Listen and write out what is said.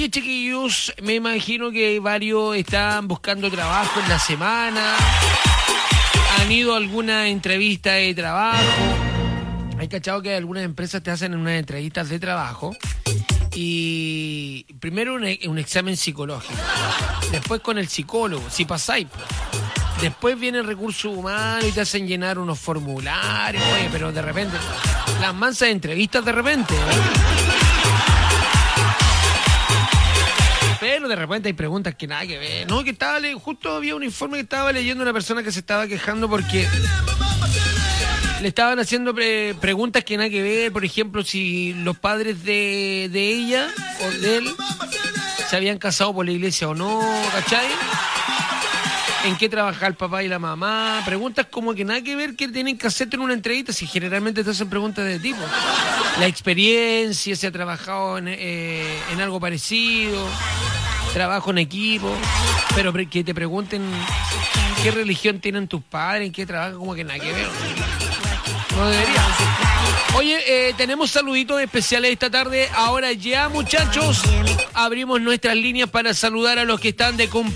Oye, chiquillos, me imagino que varios están buscando trabajo en la semana, han ido a alguna entrevista de trabajo. Hay cachado que algunas empresas te hacen unas entrevistas de trabajo y primero un examen psicológico, después con el psicólogo, si pasáis. Después viene el recurso humano y te hacen llenar unos formularios, oye, pero de repente, las mansas entrevistas de repente, Pero de repente hay preguntas que nada que ver. No, que justo había un informe que estaba leyendo una persona que se estaba quejando porque le estaban haciendo preguntas que nada que ver. Por ejemplo, si los padres de ella o de él se habían casado por la iglesia o no, ¿cachai? ¿En qué trabaja el papá y la mamá? Preguntas como que nada que ver que tienen que hacerte en una entrevista, si generalmente te hacen preguntas de tipo. La experiencia, si ha trabajado en algo parecido, trabajo en equipo, pero que te pregunten qué religión tienen tus padres, en qué trabajan, como que nada que ver. No debería. Oye, tenemos saluditos especiales esta tarde. Ahora ya, muchachos, abrimos nuestras líneas para saludar a los que están de cumpleaños.